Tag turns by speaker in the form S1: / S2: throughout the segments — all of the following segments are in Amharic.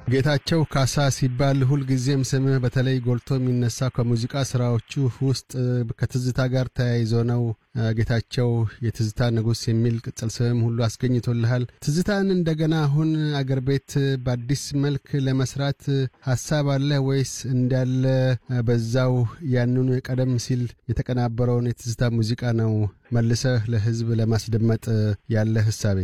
S1: ጌታቸው ካሳ ሲባል ሁል ጊዜም ስምህ በተለይ ጎልቶ የሚነሳው ከሙዚቃ ስራዎቹ ውስጥ ከትዝታ ጋር ተያይዞ ነው። ጌታቸው የትዝታ ንጉስ የሚል ቅጽል ስምም ሁሉ አስገኝቶልሃል። ትዝታን እንደገና አሁን አገር ቤት በአዲስ መልክ ለመስራት ሐሳብ አለ ወይስ እንዳለ በዛው ያንኑ ቀደም ሲል የተቀናበረውን የትዝታ ሙዚቃ ነው መልሰህ ለህዝብ ለማስደመጥ ያለ ሐሳቤ?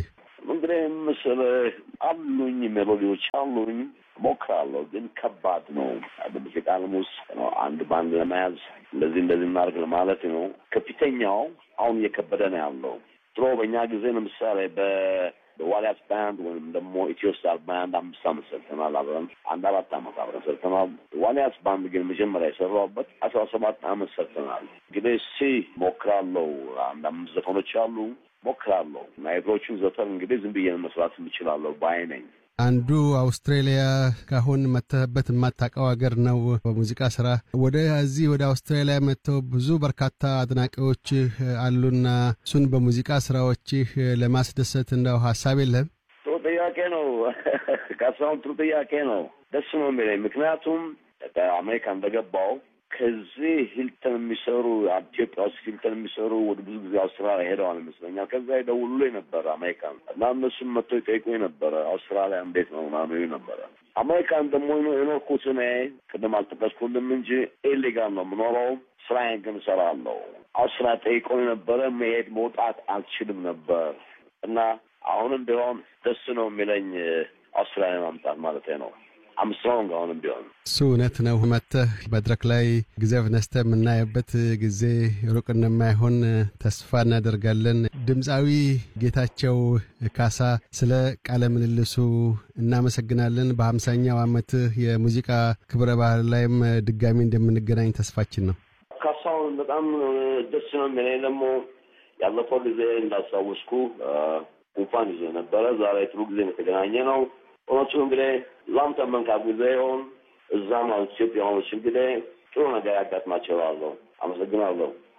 S2: مثل علونی ملودیوچ علونی مکرالو دین کباد نو بموسیقى الموس عند باند لماز لازم نعرف المالات نو كابتنياو አሁን የከበደን ያለው ድሮ በእኛ ጊዜ ለምሳሌ በዋሊያስ ባንድ ወይም ደግሞ ኢትዮስታር ባንድ አምስት ሰርተናል አብረን አንድ አራት ዓመት አብረን ሰርተናል። ዋሊያስ ባንድ ግን መጀመሪያ የሰራሁበት 17 ዓመት ሰርተናል። እንግዲህ ሞክራለሁ አንድ አምስት ዘፈኖች አሉ ሞክራለሁ። ናይሮቹን ዘፈን እንግዲህ ዝም ብዬ መስራት እችላለሁ ባይነኝ።
S1: አንዱ አውስትራሊያ ካሁን መተህበት የማታውቀው ሀገር ነው። በሙዚቃ ስራ ወደዚህ ወደ አውስትራሊያ መተው ብዙ በርካታ አድናቂዎች አሉና እሱን በሙዚቃ ስራዎችህ ለማስደሰት እንደው ሐሳብ የለህም?
S2: ጥያቄ ነው ካሳውን ጥያቄ ነው። ደስ ነው የሚለኝ ምክንያቱም አሜሪካ እንደገባው ከዚህ ሂልተን የሚሰሩ ኢትዮጵያ ውስጥ ሂልተን የሚሰሩ ወደ ብዙ ጊዜ አውስትራሊያ ሄደዋል ይመስለኛል። ከዛ ይደውሉልኝ ነበር አሜሪካን እና እነሱም መጥተው ይጠይቁኝ ነበር አውስትራሊያ እንዴት ነው ምናምን ነበር። አሜሪካን ደግሞ የኖርኩት እኔ ቅድም አልጠቀስኩልም እንጂ ኢሊጋል ነው የምኖረው። ስራዬን ግን እሰራለሁ። አውስትራሊያ ጠይቆኝ ነበረ መሄድ መውጣት አልችልም ነበር እና አሁንም ቢሆን ደስ ነው የሚለኝ አውስትራሊያ ማምጣት ማለት ነው። አምስትሮንግ አሁንም ቢሆን
S1: እሱ እውነት ነው። መጥተህ መድረክ ላይ ጊዜው ነስተህ የምናየበት ጊዜ ሩቅ እንደማይሆን ተስፋ እናደርጋለን። ድምፃዊ ጌታቸው ካሳ ስለ ቃለ ምልልሱ እናመሰግናለን። በ50ኛው ዓመት የሙዚቃ ክብረ በዓል ላይም ድጋሚ እንደምንገናኝ ተስፋችን ነው።
S2: ካሳውን በጣም ደስ ነው የሚለኝ ደግሞ ያለፈው ጊዜ እንዳስታወስኩ ጉንፋን ይዞ ነበረ። ዛሬ ጥሩ ጊዜ የተገናኘ ነው። ኦኖቹ እንግዲህ ላምታ መንካት ጊዜውን እዛም ኢትዮጵያ ሆነች እንግዲህ ጥሩ ነገር ያጋጥማቸዋለሁ። አመሰግናለሁ።